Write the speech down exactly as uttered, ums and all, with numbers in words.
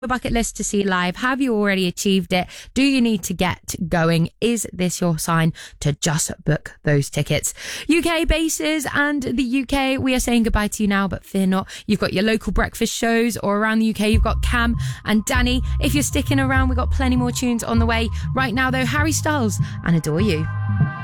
your bucket list to see live? Have you already achieved it? Do you need to get going? Is this your sign to just book those tickets? U K bases and the U K, we are saying goodbye to you now, but fear not. You've got your local breakfast shows, or around the U K, you've got Cam and Danny. If you're sticking around, we've got plenty more tunes on the way. Right now, though, Harry Styles and Adore You.